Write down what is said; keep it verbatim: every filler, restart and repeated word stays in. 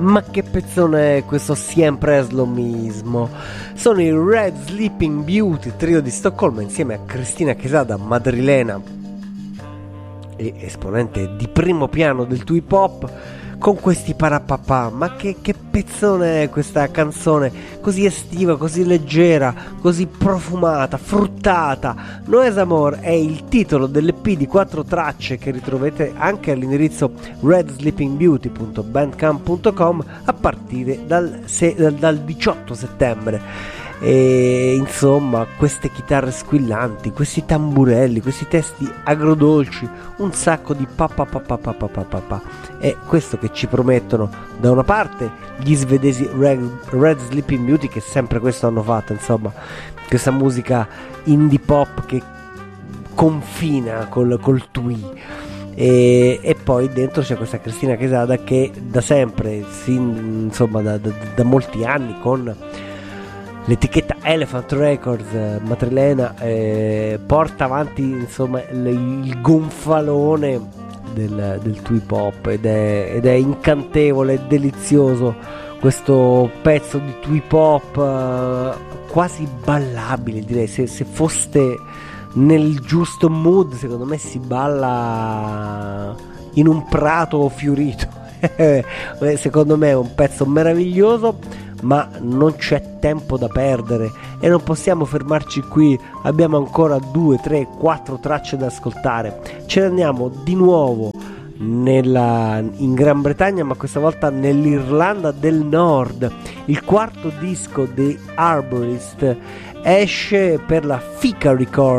Ma che pezzone è questo sempre lo mismo? Sono i Red Sleeping Beauty, trio di Stoccolma, insieme a Cristina Quesada, madrilena e esponente di primo piano del two hip hop, con questi parapapà. Ma che, che pezzone è questa canzone così estiva, così leggera, così profumata, fruttata. Noes Amor è il titolo dell'E P di quattro tracce che ritrovate anche all'indirizzo red sleeping beauty punto bandcamp punto com a partire dal, se, dal diciotto settembre. E insomma, queste chitarre squillanti, questi tamburelli, questi testi agrodolci, un sacco di pa pa pa pa pa pa pa pa pa. È questo che ci promettono da una parte gli svedesi Red, Red Sleeping Beauty, che sempre questo hanno fatto, insomma, questa musica indie pop che confina col, col twee. E, e poi dentro c'è questa Cristina Quesada che da sempre, sin, insomma da, da, da molti anni, con l'etichetta Elephant Records eh, madrilena, eh, porta avanti insomma il, il gonfalone del, del two hip hop, ed è, ed è incantevole, è delizioso questo pezzo di two hip hop, eh, quasi ballabile, direi. Se, se foste nel giusto mood, secondo me si balla in un prato fiorito. Secondo me è un pezzo meraviglioso, ma non c'è tempo da perdere e non possiamo fermarci qui. Abbiamo ancora due, tre, quattro tracce da ascoltare. Ce ne andiamo di nuovo nella, in Gran Bretagna, ma questa volta nell'Irlanda del Nord. Il quarto disco dei Arborist esce per la Fika Records